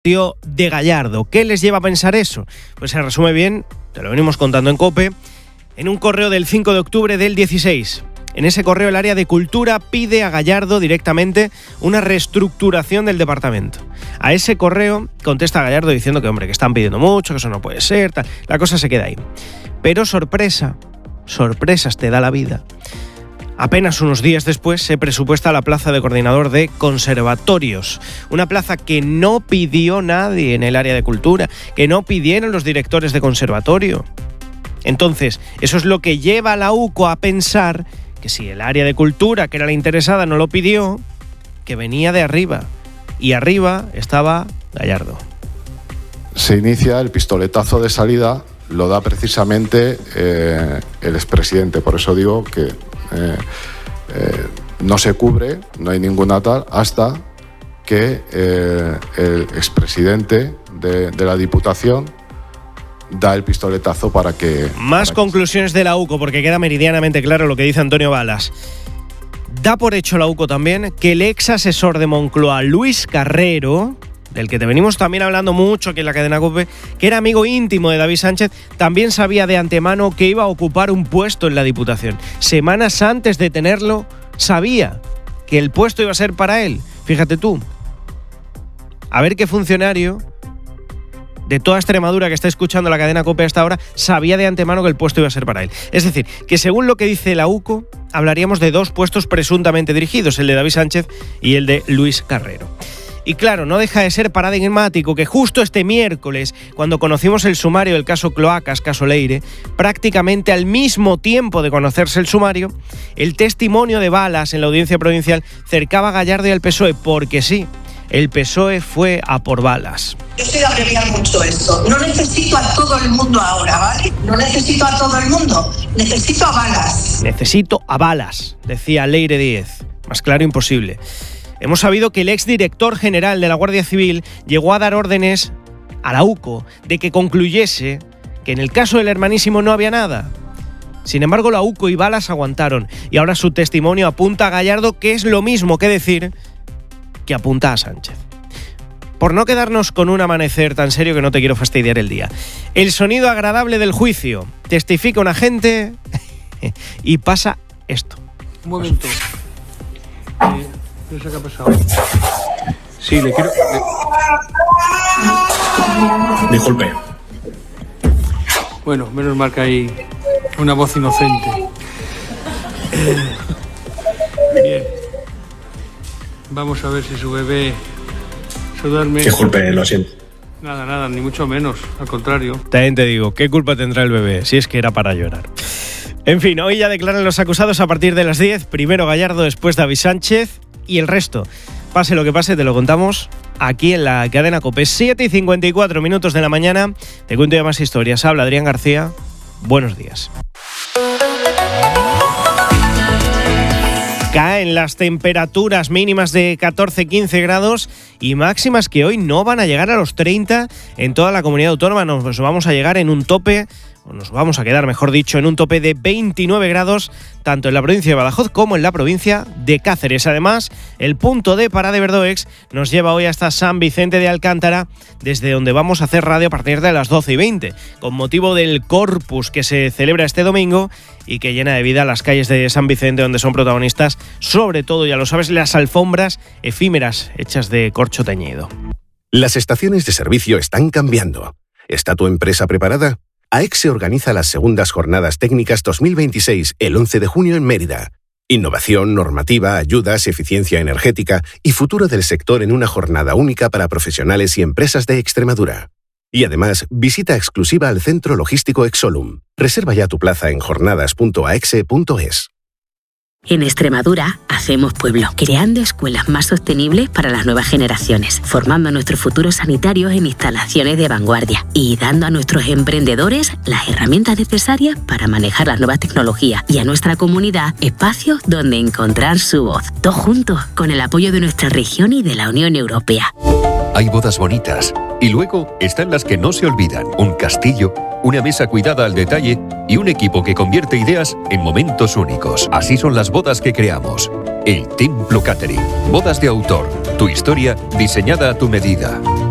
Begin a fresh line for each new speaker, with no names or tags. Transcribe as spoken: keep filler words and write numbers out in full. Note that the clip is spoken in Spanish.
de Gallardo. ¿Qué les lleva a pensar eso? Pues se resume bien, te lo venimos contando en COPE, en un correo del cinco de octubre del dieciséis. En ese correo el área de Cultura pide a Gallardo directamente una reestructuración del departamento. A ese correo contesta Gallardo diciendo que, hombre, que están pidiendo mucho, que eso no puede ser, tal. La cosa se queda ahí. Pero sorpresa, sorpresas te da la vida. Apenas unos días después se presupuesta la plaza de coordinador de conservatorios, una plaza que no pidió nadie en el área de cultura, que no pidieron los directores de conservatorio. Entonces, eso es lo que lleva a la U C O a pensar que si el área de cultura, que era la interesada, no lo pidió, que venía de arriba. Y arriba estaba Gallardo.
Se inicia el pistoletazo de salida, lo da precisamente eh, el expresidente, por eso digo que Eh, eh, no se cubre, no hay ninguna tal, hasta que eh, el expresidente de, de la Diputación da el pistoletazo para que...
Más
para
conclusiones
que...
de la U C O, porque queda meridianamente claro lo que dice Antonio Balas. Da por hecho la U C O también que el ex asesor de Moncloa, Luis Carrero, del que te venimos también hablando mucho aquí en la cadena COPE, que era amigo íntimo de David Sánchez, también sabía de antemano que iba a ocupar un puesto en la Diputación. Semanas antes de tenerlo, sabía que el puesto iba a ser para él. Fíjate tú. A ver qué funcionario de toda Extremadura que está escuchando la cadena COPE hasta ahora sabía de antemano que el puesto iba a ser para él. Es decir, que según lo que dice la U C O, hablaríamos de dos puestos presuntamente dirigidos, el de David Sánchez y el de Luis Carrero. Y claro, no deja de ser paradigmático que justo este miércoles, cuando conocimos el sumario del caso Cloacas, caso Leire, prácticamente al mismo tiempo de conocerse el sumario, el testimonio de Balas en la audiencia provincial cercaba a Gallardo y al P S O E, porque sí, el P S O E fue a por Balas.
Yo estoy de abreviar mucho eso. No necesito a todo el mundo ahora, ¿vale? No necesito a todo el mundo, necesito a Balas.
Necesito a Balas, decía Leire Díez. Más claro imposible. Hemos sabido que el exdirector general de la Guardia Civil llegó a dar órdenes a la U C O de que concluyese que en el caso del hermanísimo no había nada. Sin embargo, la U C O y Balas aguantaron y ahora su testimonio apunta a Gallardo, que es lo mismo que decir que apunta a Sánchez. Por no quedarnos con un amanecer tan serio que no te quiero fastidiar el día. El sonido agradable del juicio. Testifica un agente y pasa esto.
Un momento. Eh... No sé qué ha pasado. Sí, le quiero... Le...
Disculpe.
Bueno, menos mal que hay una voz inocente. Bien. Vamos a ver si su bebé se duerme.
Disculpe, lo siento.
Nada, nada, ni mucho menos. Al contrario.
También te digo, ¿qué culpa tendrá el bebé? Si es que era para llorar. En fin, hoy ya declaran los acusados a partir de las diez. Primero Gallardo, después David Sánchez. Y el resto, pase lo que pase, te lo contamos aquí en la cadena COPE. siete y cincuenta y cuatro minutos de la mañana. Te cuento ya más historias. Habla Adrián García. Buenos días. Caen las temperaturas mínimas de catorce a quince grados y máximas que hoy no van a llegar a los treinta en toda la comunidad autónoma. Nos vamos a llegar en un tope, o nos vamos a quedar, mejor dicho, en un tope de veintinueve grados, tanto en la provincia de Badajoz como en la provincia de Cáceres. Además, el punto de parada de Verdoex nos lleva hoy hasta San Vicente de Alcántara, desde donde vamos a hacer radio a partir de las doce y veinte, con motivo del Corpus que se celebra este domingo y que llena de vida las calles de San Vicente, donde son protagonistas, sobre todo, ya lo sabes, las alfombras efímeras hechas de corcho teñido.
Las estaciones de servicio están cambiando. ¿Está tu empresa preparada? AEXE organiza las segundas Jornadas Técnicas dos mil veintiséis el once de junio en Mérida. Innovación, normativa, ayudas, eficiencia energética y futuro del sector en una jornada única para profesionales y empresas de Extremadura. Y además, visita exclusiva al Centro Logístico Exolum. Reserva ya tu plaza en jornadas punto aexe punto es.
En Extremadura hacemos pueblo, creando escuelas más sostenibles para las nuevas generaciones, formando a nuestros futuros sanitarios en instalaciones de vanguardia y dando a nuestros emprendedores las herramientas necesarias para manejar las nuevas tecnologías y a nuestra comunidad espacios donde encontrar su voz. Todos juntos, con el apoyo de nuestra región y de la Unión Europea.
Hay bodas bonitas y luego están las que no se olvidan. Un castillo, una mesa cuidada al detalle y un equipo que convierte ideas en momentos únicos. Así son las bodas que creamos. El Templo Catering. Bodas de autor. Tu historia diseñada a tu medida.